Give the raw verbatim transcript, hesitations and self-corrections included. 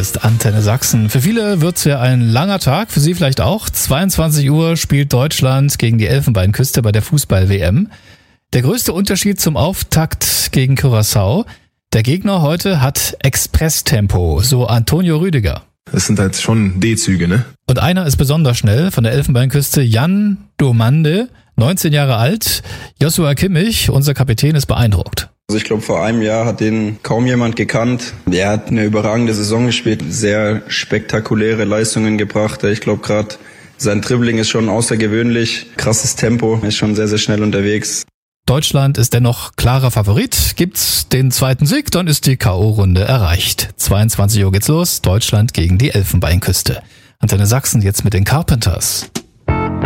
ist Antenne Sachsen. Für viele wird's ja ein langer Tag, für Sie vielleicht auch. zweiundzwanzig Uhr spielt Deutschland gegen die Elfenbeinküste bei der Fußball-W M. Der größte Unterschied zum Auftakt gegen Curaçao: der Gegner heute hat Expresstempo, so Antonio Rüdiger. Das sind halt schon D-Züge, ne? Und einer ist besonders schnell, von der Elfenbeinküste, Jan Domande, neunzehn Jahre alt. Joshua Kimmich, unser Kapitän, ist beeindruckt. Also ich glaube, vor einem Jahr hat den kaum jemand gekannt. Er hat eine überragende Saison gespielt, sehr spektakuläre Leistungen gebracht. Ich glaube, gerade sein Dribbling ist schon außergewöhnlich, krasses Tempo, ist schon sehr, sehr schnell unterwegs. Deutschland ist dennoch klarer Favorit. Gibt's den zweiten Sieg, dann ist die K O-Runde erreicht. zweiundzwanzig Uhr geht's los, Deutschland gegen die Elfenbeinküste. Antenne Sachsen jetzt mit den Carpenters.